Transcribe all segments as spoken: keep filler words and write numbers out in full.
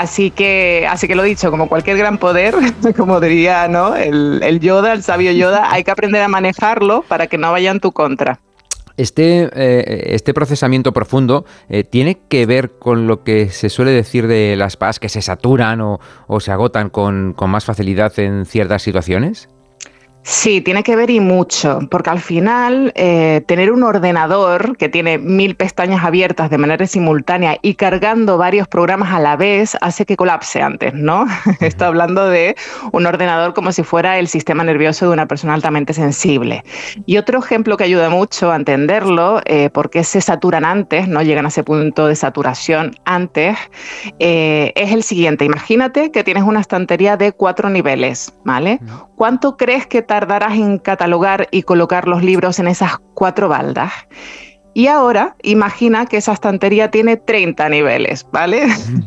Así que, así que lo dicho, como cualquier gran poder, como diría, ¿no? el, el Yoda, el sabio Yoda, hay que aprender a manejarlo para que no vaya en tu contra. Este, eh, este procesamiento profundo eh, ¿tiene que ver con lo que se suele decir de las P A S, que se saturan o, o se agotan con, con más facilidad en ciertas situaciones? Sí, tiene que ver y mucho, porque al final eh, tener un ordenador que tiene mil pestañas abiertas de manera simultánea y cargando varios programas a la vez hace que colapse antes, ¿no? Estoy hablando de un ordenador como si fuera el sistema nervioso de una persona altamente sensible. Y otro ejemplo que ayuda mucho a entenderlo, eh, por qué se saturan antes, no llegan a ese punto de saturación antes, eh, es el siguiente. Imagínate que tienes una estantería de cuatro niveles, ¿vale? ¿Cuánto crees que tardarás en catalogar y colocar los libros en esas cuatro baldas? Y ahora imagina que esa estantería tiene treinta niveles, ¿vale?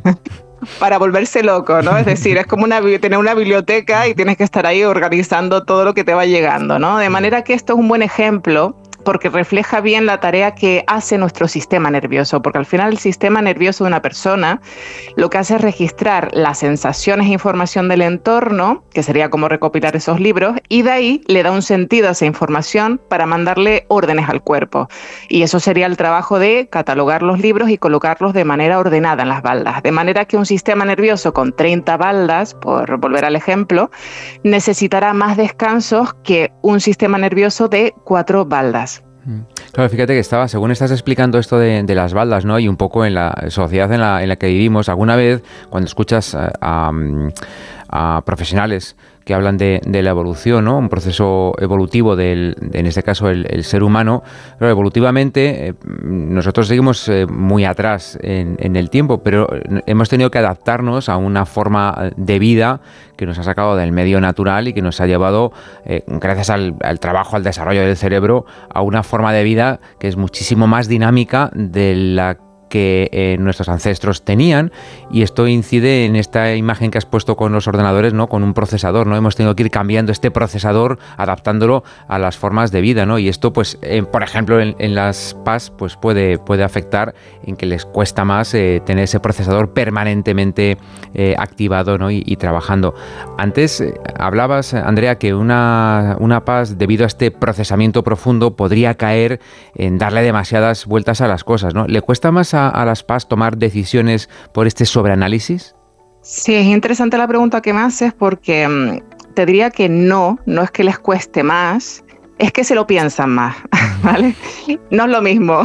Para volverse loco, ¿no? Es decir, es como una, tener una biblioteca y tienes que estar ahí organizando todo lo que te va llegando, ¿no? De manera que esto es un buen ejemplo porque refleja bien la tarea que hace nuestro sistema nervioso, porque al final el sistema nervioso de una persona lo que hace es registrar las sensaciones e información del entorno, que sería como recopilar esos libros, y de ahí le da un sentido a esa información para mandarle órdenes al cuerpo. Y eso sería el trabajo de catalogar los libros y colocarlos de manera ordenada en las baldas. De manera que un sistema nervioso con treinta baldas, por volver al ejemplo, necesitará más descansos que un sistema nervioso de cuatro baldas. Claro, fíjate que estaba, según estás explicando esto de, de las baldas, ¿no? Y un poco en la sociedad en la, en la que vivimos, alguna vez cuando escuchas a, a, a profesionales que hablan de, de la evolución, ¿no? Un proceso evolutivo del, de, en este caso, el, el ser humano. Pero evolutivamente, eh, nosotros seguimos eh, muy atrás en, en el tiempo, pero hemos tenido que adaptarnos a una forma de vida que nos ha sacado del medio natural y que nos ha llevado, eh, gracias al, al trabajo, al desarrollo del cerebro, a una forma de vida que es muchísimo más dinámica de la que eh, nuestros ancestros tenían, y esto incide en esta imagen que has puesto con los ordenadores, ¿no? Con un procesador, ¿no? Hemos tenido que ir cambiando este procesador, adaptándolo a las formas de vida, ¿no? Y esto, pues, eh, por ejemplo, en, en las P A S, pues puede, puede afectar en que les cuesta más eh, tener ese procesador permanentemente eh, activado, ¿no? y, y trabajando. Antes eh, hablabas, Andrea, que una, una P A S, debido a este procesamiento profundo, podría caer en darle demasiadas vueltas a las cosas, ¿no? ¿Le cuesta más a, a las P A S tomar decisiones por este sobreanálisis? Sí, es interesante la pregunta que me haces porque um, te diría que no, no es que les cueste más, es que se lo piensan más, ¿vale? No es lo mismo.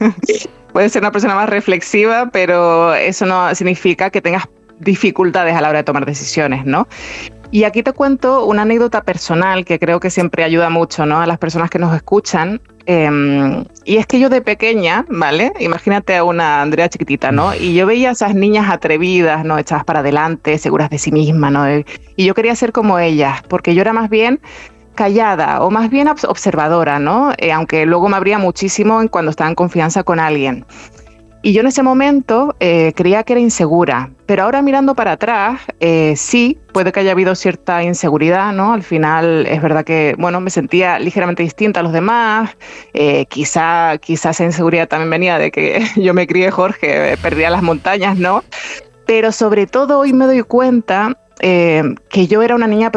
Puedes ser una persona más reflexiva, pero eso no significa que tengas dificultades a la hora de tomar decisiones, ¿no? Y aquí te cuento una anécdota personal que creo que siempre ayuda mucho, ¿no? A las personas que nos escuchan. Eh, y es que yo de pequeña, ¿vale? Imagínate a una Andrea chiquitita, ¿no? Y yo veía a esas niñas atrevidas, ¿no? Echadas para adelante, seguras de sí mismas, ¿no? Y yo quería ser como ellas, porque yo era más bien callada o más bien observadora, ¿no? Eh, aunque luego me abría muchísimo cuando estaba en confianza con alguien. Y yo en ese momento eh, creía que era insegura, pero ahora mirando para atrás, eh, sí, puede que haya habido cierta inseguridad, ¿no? Al final es verdad que, bueno, me sentía ligeramente distinta a los demás, eh, quizá, quizá esa inseguridad también venía de que yo me crié, Jorge, eh, perdía las montañas, ¿no? Pero sobre todo hoy me doy cuenta eh, que yo era una niña